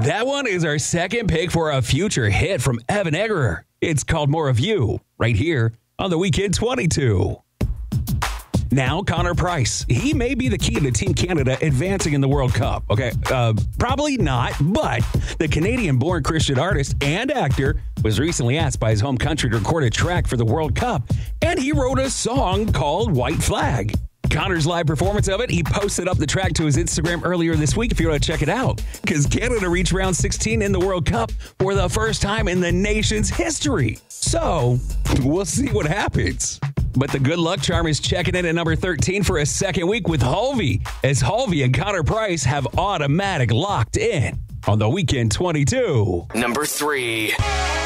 That one is our second pick for a future hit from Evan Eggerer. It's called More of You, right here on the Weekend 22. Now, Connor Price. He may be the key to Team Canada advancing in the World Cup. Okay, probably not, but the Canadian-born Christian artist and actor was recently asked by his home country to record a track for the World Cup, and he wrote a song called White Flag. Connor's live performance of it, he posted up the track to his Instagram earlier this week if you want to check it out, because Canada reached round 16 in the World Cup for the first time in the nation's history. So, we'll see what happens. But the good luck charm is checking in at number 13 for a second week with Halvey, as Halvey and Connor Price have automatic locked in on the Weekend 22. Number 3.